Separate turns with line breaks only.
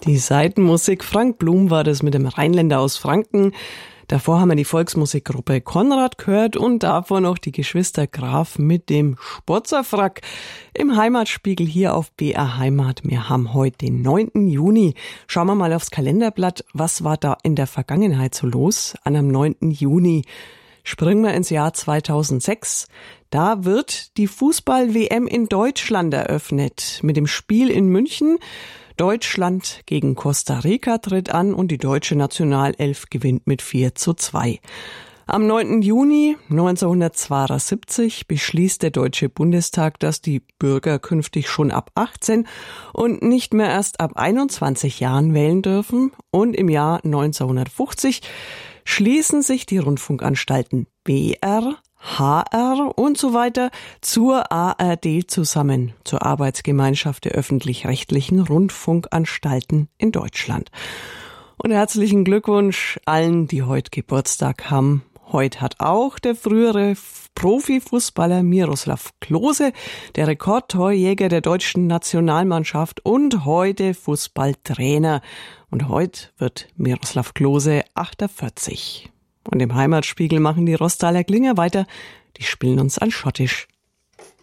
Die Seitenmusik, Frank Blum war das mit dem Rheinländer aus Franken. Davor haben wir die Volksmusikgruppe Konrad gehört und davor noch die Geschwister Graf mit dem Spotzerfrack im Heimatspiegel hier auf BR Heimat. Wir haben heute den 9. Juni. Schauen wir mal aufs Kalenderblatt. Was war da in der Vergangenheit so los an am 9. Juni? Springen wir ins Jahr 2006. Da wird die Fußball-WM in Deutschland eröffnet mit dem Spiel in München. Deutschland gegen Costa Rica tritt an und die deutsche Nationalelf gewinnt mit 4:2. Am 9. Juni 1972 beschließt der Deutsche Bundestag, dass die Bürger künftig schon ab 18 und nicht mehr erst ab 21 Jahren wählen dürfen. Und im Jahr 1950 schließen sich die Rundfunkanstalten BR, HR und so weiter zur ARD zusammen, zur Arbeitsgemeinschaft der öffentlich-rechtlichen Rundfunkanstalten in Deutschland. Und herzlichen Glückwunsch allen, die heute Geburtstag haben. Heute hat auch der frühere Profifußballer Miroslav Klose, der Rekordtorjäger der deutschen Nationalmannschaft und heute Fußballtrainer. Und heute wird Miroslav Klose 48. Und im Heimatspiegel machen die Rostaler Klinger weiter. Die spielen uns an Schottisch.